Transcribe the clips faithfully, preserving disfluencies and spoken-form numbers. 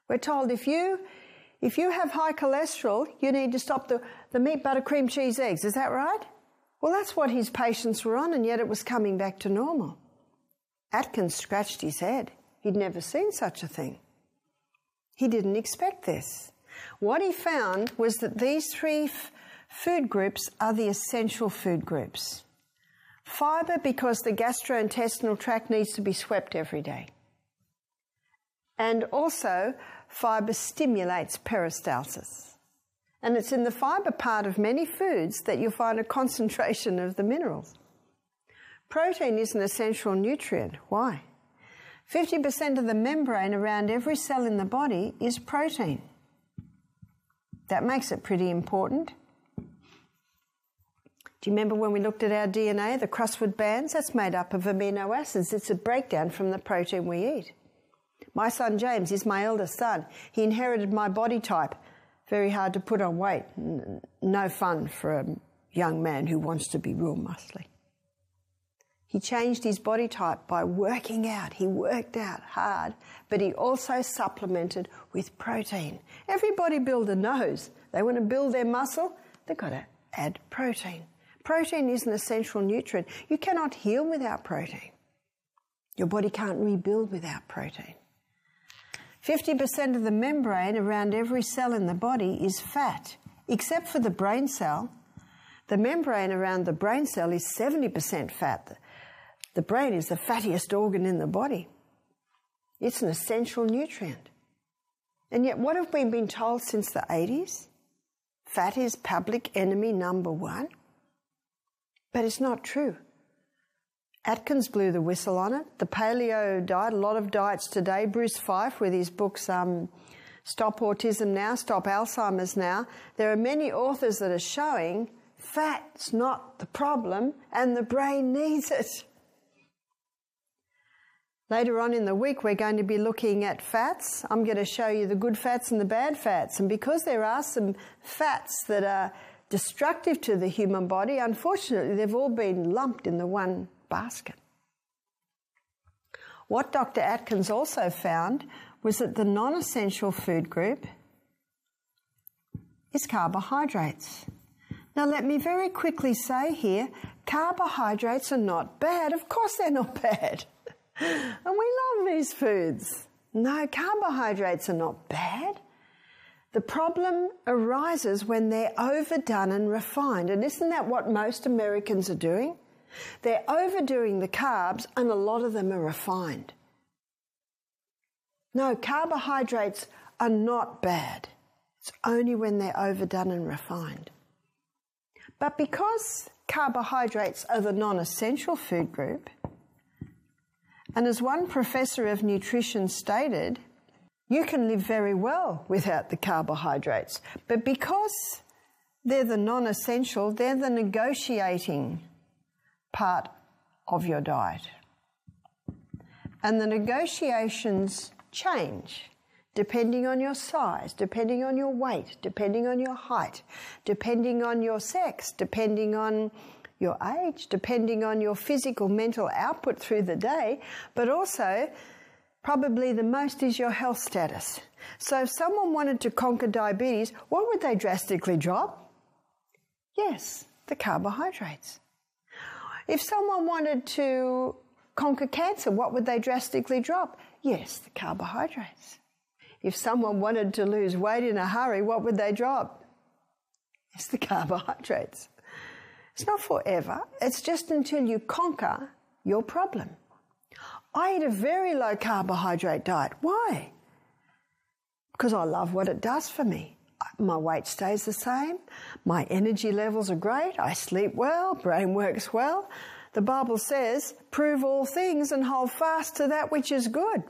We're told if you if you have high cholesterol, you need to stop the, the meat, butter, cream, cheese, eggs. Is that right? Well, that's what his patients were on, and yet it was coming back to normal. Atkins scratched his head. He'd never seen such a thing. He didn't expect this. What he found was that these three f- food groups are the essential food groups. Fibre, because the gastrointestinal tract needs to be swept every day. And also, fibre stimulates peristalsis. And it's in the fibre part of many foods that you'll find a concentration of the minerals. Protein is an essential nutrient. Why? fifty percent of the membrane around every cell in the body is protein. That makes it pretty important. Do you remember when we looked at our D N A, the Crustwood bands? That's made up of amino acids. It's a breakdown from the protein we eat. My son James is my eldest son. He inherited my body type. Very hard to put on weight. No fun for a young man who wants to be real muscly. He changed his body type by working out. He worked out hard, but he also supplemented with protein. Every bodybuilder knows they want to build their muscle, they've got to add protein. Protein is an essential nutrient. You cannot heal without protein. Your body can't rebuild without protein. fifty percent of the membrane around every cell in the body is fat, except for the brain cell. The membrane around the brain cell is seventy percent fat. The brain is the fattiest organ in the body. It's an essential nutrient. And yet what have we been told since the eighties? Fat is public enemy number one. But it's not true. Atkins blew the whistle on it. The paleo diet, a lot of diets today, Bruce Fife with his books um, Stop Autism Now, Stop Alzheimer's Now, there are many authors that are showing fat's not the problem and the brain needs it. Later on in the week, we're going to be looking at fats. I'm going to show you the good fats and the bad fats. And because there are some fats that are destructive to the human body, unfortunately, they've all been lumped in the one basket. What Doctor Atkins also found was that the non-essential food group is carbohydrates. Now, let me very quickly say here, carbohydrates are not bad. Of course they're not bad. And we love these foods. No, carbohydrates are not bad. The problem arises when they're overdone and refined. And isn't that what most Americans are doing? They're overdoing the carbs and a lot of them are refined. No, carbohydrates are not bad. It's only when they're overdone and refined. But because carbohydrates are the non-essential food group, and as one professor of nutrition stated, you can live very well without the carbohydrates. But because they're the non-essential, they're the negotiating part of your diet. And the negotiations change depending on your size, depending on your weight, depending on your height, depending on your sex, depending on your age, depending on your physical, mental output through the day, but also probably the most is your health status. So if someone wanted to conquer diabetes, what would they drastically drop? Yes, the carbohydrates. If someone wanted to conquer cancer, what would they drastically drop? Yes, the carbohydrates. If someone wanted to lose weight in a hurry, what would they drop? It's the carbohydrates. It's not forever. It's just until you conquer your problem. I eat a very low carbohydrate diet. Why? Because I love what it does for me. My weight stays the same. My energy levels are great. I sleep well. Brain works well. The Bible says, prove all things and hold fast to that which is good.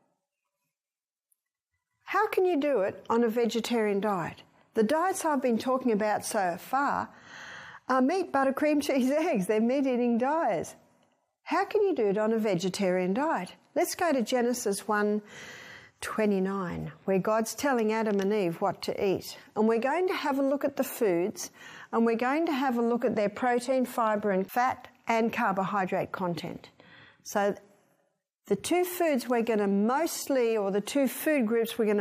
How can you do it on a vegetarian diet? The diets I've been talking about so far are meat, butter, cream, cheese, eggs. They're meat-eating diets. How can you do it on a vegetarian diet? Let's go to Genesis one twenty-nine, where God's telling Adam and Eve what to eat. And we're going to have a look at the foods, and we're going to have a look at their protein, fibre and fat and carbohydrate content. So the two foods we're going to mostly, or the two food groups we're going to